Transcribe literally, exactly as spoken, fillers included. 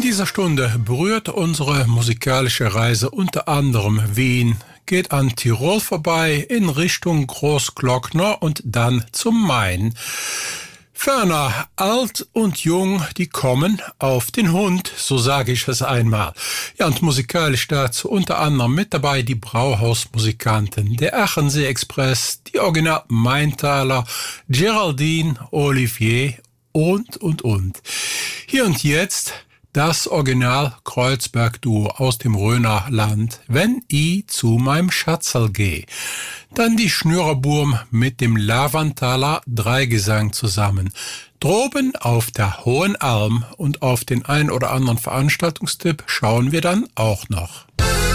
dieser Stunde berührt unsere musikalische Reise unter anderem Wien, geht an Tirol vorbei in Richtung Großglockner und dann zum Main. Ferner, alt und jung, die kommen auf den Hund, so sage ich es einmal. Ja, und musikalisch dazu unter anderem mit dabei die Brauhausmusikanten, der Achensee Express, die Original Maintaler, Geraldine, Olivier und, und, und. Hier und jetzt das Original Kreuzberg-Duo aus dem Rhönerland, wenn ich zu meinem Schatzl gehe. Dann die Schnürerburm mit dem Lavantaler Dreigesang zusammen. Droben auf der Hohen Alm und auf den ein oder anderen Veranstaltungstipp schauen wir dann auch noch.